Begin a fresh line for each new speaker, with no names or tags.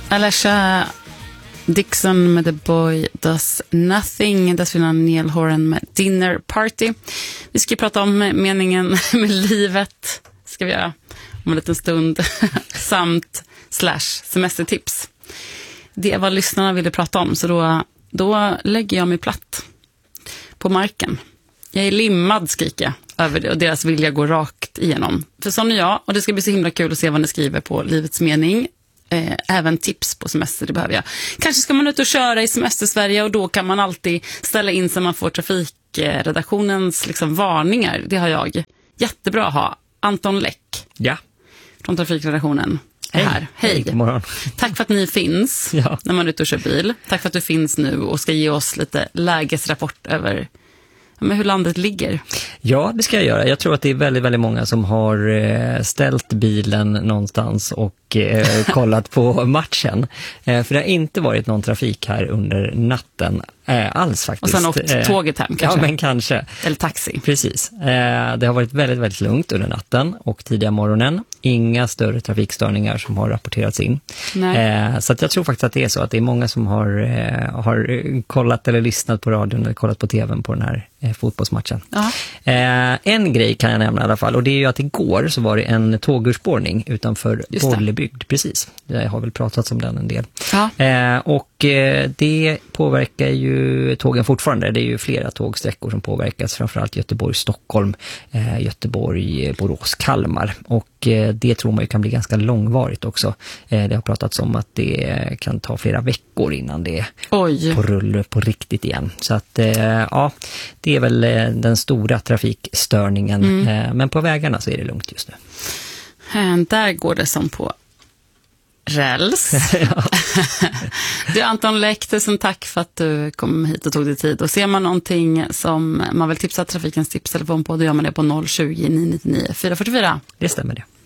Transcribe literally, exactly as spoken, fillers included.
Alesha Dixon med The Boy Does Nothing. Dessförinnan Neil Horan med Dinner Party. Vi ska prata om meningen med livet. Ska vi göra om en liten stund. Samt slash semestertips. Det är vad lyssnarna ville prata om. Så då, då lägger jag mig platt på marken. Jag är limmad, skriker jag, över det, och deras vilja går rakt igenom. För sån är jag, och det ska bli så himla kul att se vad ni skriver på Livets mening. Eh, även tips på semester, det behöver jag. Kanske ska man ut och köra i semester-Sverige, och då kan man alltid ställa in så man får trafikredaktionens liksom varningar. Det har jag. Jättebra att ha. Anton Läck.
Ja.
Från trafikredaktionen. Hej. Här. Hej.
Hej, god morgon.
Tack för att ni finns
ja.
när man är ute och kör bil. Tack för att du finns nu och ska ge oss lite lägesrapport över men hur landet ligger.
Ja, det ska jag göra. Jag tror att det är väldigt, väldigt många som har eh, ställt bilen någonstans och eh, kollat på matchen. Eh, för det har inte varit någon trafik här under natten eh, alls faktiskt.
Och sen åkt eh, tåget hem kanske?
Ja, men kanske.
Eller taxi.
Precis. Eh, det har varit väldigt, väldigt lugnt under natten och tidiga morgonen. Inga större trafikstörningar som har rapporterats in. Eh, så att jag tror faktiskt att det är så att det är många som har, eh, har kollat eller lyssnat på radion eller kollat på tvn på den här eh, fotbollsmatchen. Eh, en grej kan jag nämna i alla fall, och det är ju att igår så var det en tågurspårning utanför Bollebygd, precis. Jag har väl pratat om den en del.
Ja.
Eh, och eh, det påverkar ju tågen fortfarande. Det är ju flera tågsträckor som påverkas, framförallt Göteborg-Stockholm, eh, Göteborg-Borås-Kalmar. Och eh, det tror man ju kan bli ganska långvarigt också. Eh, det har pratats om att det kan ta flera veckor innan det är
Oj.
på rull på riktigt igen. Så att eh, ja, det är väl eh, den stora trafikstörningen.
Mm.
Eh, men på vägarna så är det lugnt just nu.
Där går det som på räls. Du Anton Läck, tusen tack för att du kom hit och tog dig tid. Och ser man någonting som man vill tipsa Trafikens tipstelefon på, då gör man det på noll tjugo, nio nio nio, fyra fyra fyra.
Det stämmer det.